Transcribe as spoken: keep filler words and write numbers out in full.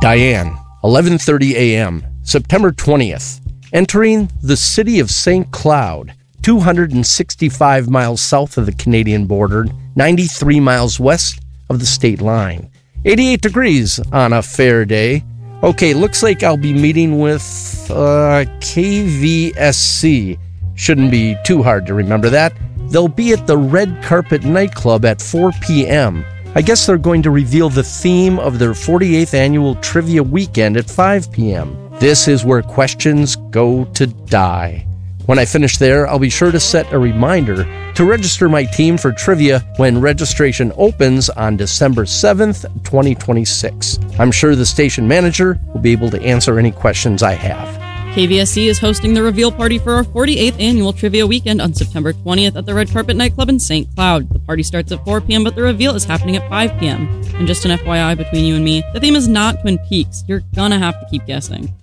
Diane, eleven thirty a.m., September twentieth. Entering the city of Saint Cloud, two hundred sixty-five miles south of the Canadian border, ninety-three miles west of the state line. eighty-eight degrees on a fair day. Okay, looks like I'll be meeting with uh, K V S C. Shouldn't be too hard to remember that. They'll be at the Red Carpet Nightclub at four p.m. I guess they're going to reveal the theme of their forty-eighth annual Trivia Weekend at five p.m. This is where questions go to die. When I finish there, I'll be sure to set a reminder to register my team for trivia when registration opens on December seventh, twenty twenty-six. I'm sure the station manager will be able to answer any questions I have. K V S C is hosting the reveal party for our forty-eighth annual Trivia Weekend on September twentieth at the Red Carpet Nightclub in Saint Cloud. The party starts at four p.m., but the reveal is happening at five p.m. And just an F Y I between you and me, the theme is not Twin Peaks. You're gonna have to keep guessing.